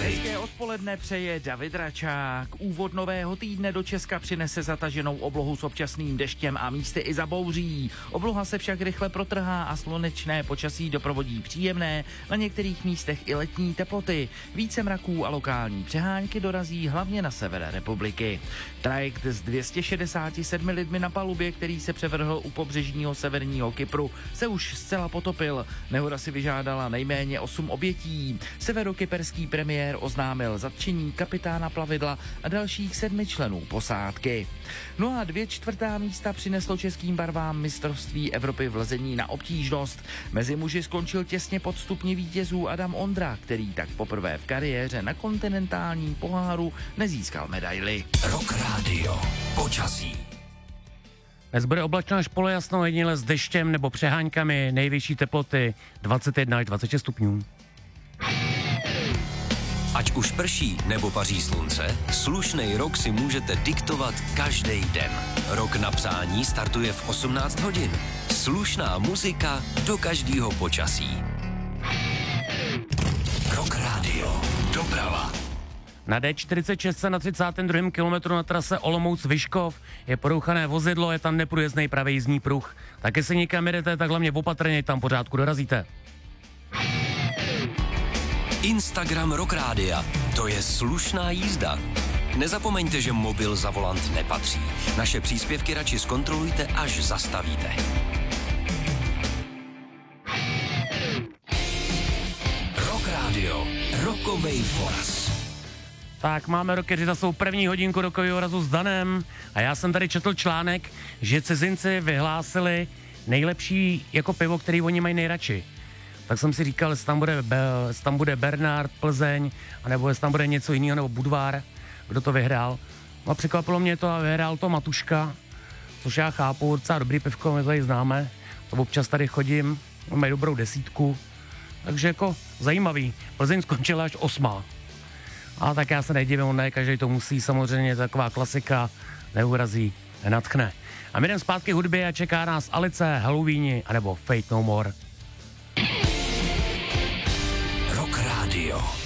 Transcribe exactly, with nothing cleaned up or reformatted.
Hezké odpoledne přeje David Račák. Úvod nového týdne do Česka přinese zataženou oblohu s občasným deštěm a místy i zabouří. Obloha se však rychle protrhá a slunečné počasí doprovodí příjemné, na některých místech i letní teploty. Více mraků a lokální přehánky dorazí hlavně na sever republiky. Trajekt s dvěma sty šedesáti sedmi lidmi na palubě, který se převrhl u pobřežního severního Kypru, se už zcela potopil. Nehoda si vyžádala nejméně osm obětí. Severokyperský premiér oznámil zatčení kapitána plavidla a dalších sedmi členů posádky. No a dvě čtvrtá místa přineslo českým barvám mistrovství Evropy v lezení na obtížnost. Mezi muži skončil těsně pod stupni vítězů Adam Ondra, který tak poprvé v kariéře na kontinentálním poháru nezískal medaili. Rock Radio. Počasí. Dnes bude oblačno až polojasno, jedině s deštěm nebo přeháňkami, nejvyšší teploty dvacet jedna až dvacet šest stupňů. Ať už prší nebo paří slunce, slušnej rok si můžete diktovat každý den. Rok na přání startuje v osmnáct hodin. Slušná muzika do každého počasí. Rock Radio. Doprava. Na D čtyřicet šest se na třicátém druhém kilometru na trase Olomouc-Vyškov je porouchané vozidlo, je tam neprůjezdný pravý jízdní pruh. Tak jestli někam jedete, tak hlavně opatrně, tam pořádku dorazíte. Instagram Rock Rádia. To je slušná jízda. Nezapomeňte, že mobil za volant nepatří. Naše příspěvky radši zkontrolujte, až zastavíte. Rock Radio. Rokovej voraz. Tak máme rokeři za svou první hodinku rokového razu s Danem a já jsem tady četl článek, že cizinci vyhlásili nejlepší jako pivo, který oni mají nejradši. Tak jsem si říkal, jestli tam bude, jestli tam bude Bernard, Plzeň, anebo jestli tam bude něco jiného, nebo Budvar, kdo to vyhrál. No a překvapilo mě to a vyhrál to Matuška, což já chápu, docela dobrý pivko, my tady známe, to občas tady chodím, mají dobrou desítku, takže jako zajímavý. Plzeň skončila až osmá. A tak já se nedivím, on ne, každý to musí, samozřejmě taková klasika, neurazí, nenatchne. A my jdem zpátky hudbě a čeká nás Alice, Halloweeni, anebo Fate No More. Rock Radio.